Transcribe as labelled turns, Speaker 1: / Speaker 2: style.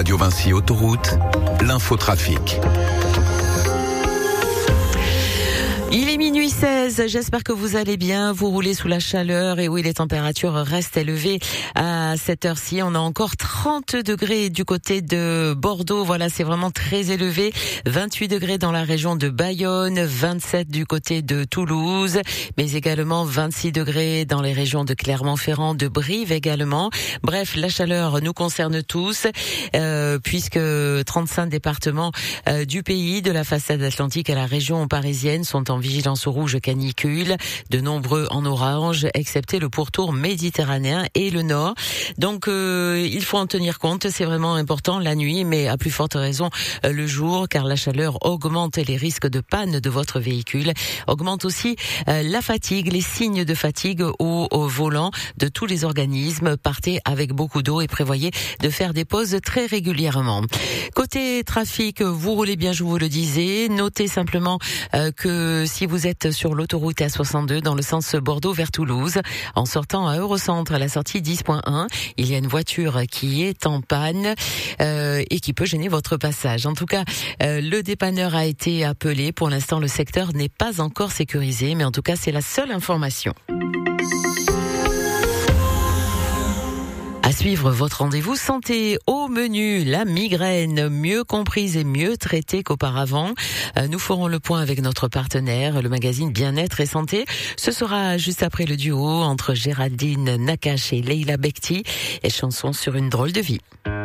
Speaker 1: Radio Vinci Autoroute, l'infotrafic.
Speaker 2: Il est minuit 16, j'espère que vous allez bien, vous roulez sous la chaleur et oui, les températures restent élevées à cette heure-ci. On a encore 30 degrés du côté de Bordeaux, voilà, c'est vraiment très élevé. 28 degrés dans la région de Bayonne, 27 du côté de Toulouse, mais également 26 degrés dans les régions de Clermont-Ferrand, de Brive également. Bref, la chaleur nous concerne tous, puisque 35 départements du pays, de la façade atlantique à la région parisienne, sont en vigilance rouge canicule, de nombreux en orange, excepté le pourtour méditerranéen et le nord. Donc il faut en tenir compte, c'est vraiment important la nuit, mais à plus forte raison le jour, car la chaleur augmente les risques de panne de votre véhicule, augmente aussi la fatigue, les signes de fatigue au volant de tous les organismes. Partez avec beaucoup d'eau et prévoyez de faire des pauses très régulièrement. Côté trafic, vous roulez bien, je vous le disais. Notez simplement que si vous êtes sur l'autoroute A62 dans le sens Bordeaux vers Toulouse, en sortant à Eurocentre à la sortie 10.1, il y a une voiture qui est en panne et qui peut gêner votre passage. En tout cas, le dépanneur a été appelé. Pour l'instant, le secteur n'est pas encore sécurisé, mais en tout cas, c'est la seule information. À suivre votre rendez-vous santé au menu, la migraine, mieux comprise et mieux traitée qu'auparavant. Nous ferons le point avec notre partenaire, le magazine Bien-être et Santé. Ce sera juste après le duo entre Géraldine Nakache et Leila Bekti et chanson sur une drôle de vie.